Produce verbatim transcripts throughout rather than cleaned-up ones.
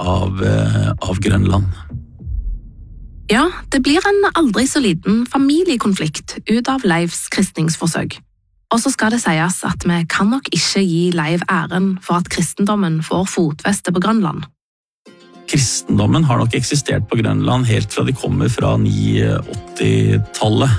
av, av Grønland. Ja, det blir en aldri så liten familiekonflikt ut av Leivs kristningsforsøk. Og så skal det sies at vi kan nok ikke gi Leiv æren for at kristendommen får fotfeste på Grønland. Kristendommen har nok eksistert på Grønland helt fra de kommer fra ni åtti-tallet.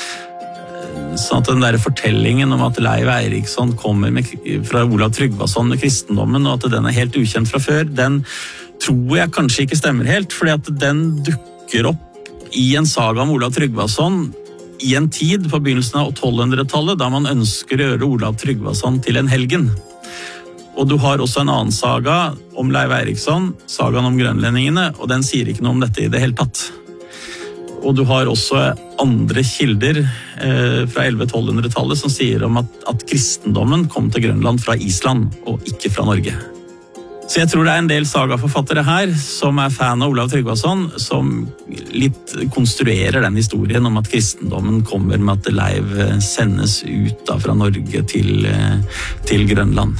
Sånn at den der fortellingen om at Leiv Eiriksson kommer med, fra Olav Tryggvason med kristendommen, og at den er helt ukjent fra før, den tror jeg kanskje ikke stemmer helt, fordi at den dukker opp i en saga om Olav Tryggvason i en tid på begynnelsen av tolvhundretallet, da man ønsker å gjøre Olav Tryggvason til en helgen. Og du har også en annen saga om Leiv Eiriksson, sagaen om grønlendingene, og den sier ikke noe om dette i det hele tatt. Og du har også andre kilder eh, fra elleve-tolvhundretallet som sier om at, at kristendommen kom til Grønland fra Island, og ikke fra Norge. Så jeg tror det er en del sagaforfattere her som er fan av Olav Tryggvason, som litt konstruerer den historien om at kristendommen kommer med at Leiv sendes ut da, fra Norge til, til Grønland.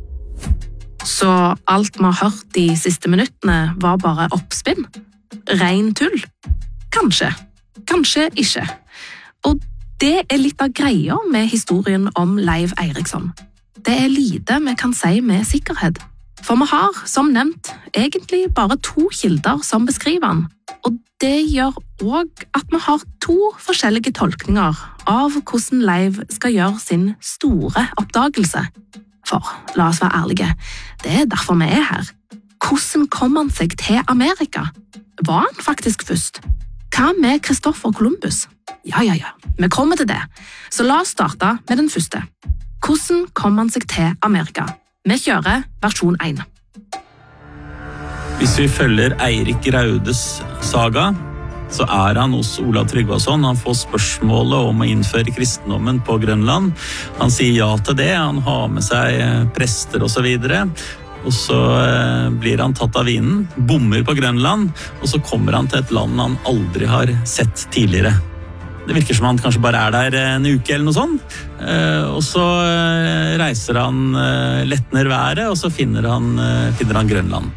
Så alt vi har hørt de siste minuttene var bare oppspinn? Ren tull? Kanskje. Kanskje ikke. Og det er litt av greia med historien om Leiv Eiriksson. Det er lite vi kan si med sikkerhet. For vi har, som nevnt, egentlig bare to kilder som beskriver han. Og det gjør også at vi har to forskjellige tolkninger av hvordan Leiv skal gjøre sin store oppdagelse. For, la oss være ærlige, det er derfor vi er her. Hvordan kom han seg til Amerika? Var han faktisk først? Hva med Christopher Columbus? Ja, ja, ja, vi kommer til det. Så la oss starte med den første. Hvordan kom han seg til Amerika? Vi kjører versjon én. Hvis vi følger Eirik Raudes saga, så er han hos Olav Tryggvason. Han får spørsmålet om å innføre kristendommen på Grønland. Han sier ja til det, han har med seg prester og så videre. Og så blir han tatt av vinen, bommer på Grønland, og så kommer han til et land han aldri har sett tidligere. Det virker som han kanskje bare er der en uke eller noe sånt. Og så reiser han lett ned været, og så finner han, finner han Grønland.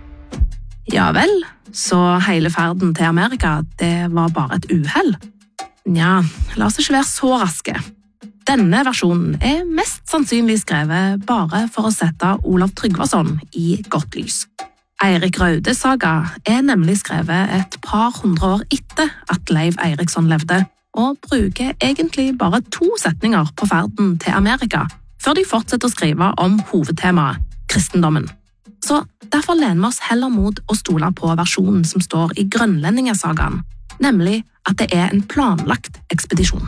Ja vel, så hele ferden til Amerika, det var bare et uhell. Nja, la oss ikke være så raske. Denne versjonen er mest sannsynlig skrevet bare for å sette Olav Tryggvason i godt lys. Eirik Raudes saga er nemlig skrevet et par hundre år etter at Leiv Eiriksson levde, og bruker egentlig bare to setninger på ferden til Amerika, før de fortsetter å skrive om hovedtemaet, kristendommen. Så derfor lener vi oss heller mot å stole på versjonen som står i Grønlendingesagaen, nemlig at det er en planlagt ekspedisjon.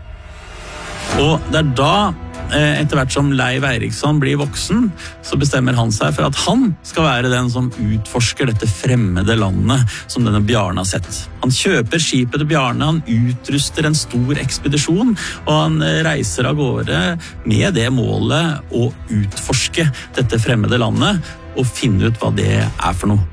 Og det er da, etter hvert som Leiv Eiriksson blir voksen, så bestemmer han seg for at han skal være den som utforsker dette fremmede landet som denne Bjarne har sett. Han kjøper skipet til Bjarne, han utruster en stor ekspedisjon, og han reiser av gårde med det målet å utforske dette fremmede landet og finne ut hva det er for noe.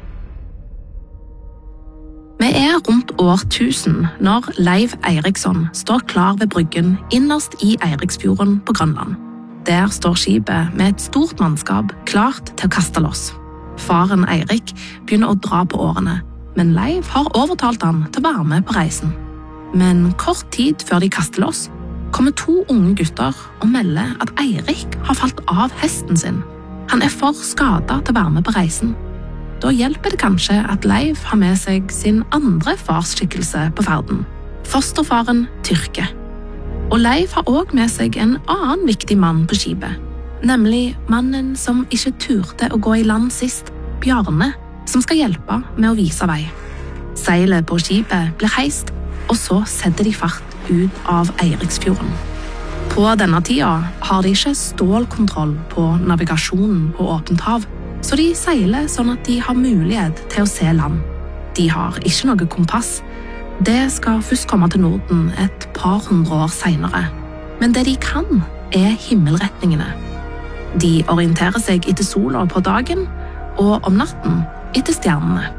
Vi er rundt år tusen når Leiv Eiriksson står klar ved bryggen innerst i Eiriksfjorden på Grønland. Der står skipet med et stort mannskap klart til å kaste loss. Faren Eirik begynner å dra på årene, men Leiv har overtalt han til å være med på reisen. Men kort tid før de kaster loss, kommer to unge gutter og melder at Eirik har falt av hesten sin. Han er for skadet til å være med på reisen. Da hjelper det kanskje at Leiv har med seg sin andre farsskikkelse på ferden, fosterfaren Tyrke. Og Leiv har også med seg en annen viktig mann på skipet, nemlig mannen som ikke turte å gå i land sist, Bjarne, som skal hjelpe med å vise vei. Seilet på skipet blir heist, og så setter de fart ut av Eiriksfjorden. På denne tida har de ikke stålkontroll på navigasjonen på åpent hav, så de seiler sånn at de har mulighet til å se land. De har ikke noe kompass. Det skal først komme til Norden et par hundre år senere. Men det de kan, er himmelretningene. De orienterer seg etter sola på dagen, og om natten etter stjernene.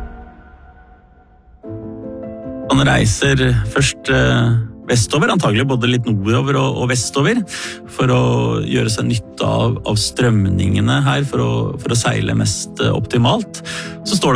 Han reiser først vestover, antagelig både litt nordover og, og vestover, for å gjøre seg nytte av, av strømningene her, for å, for å seile mest optimalt. Så står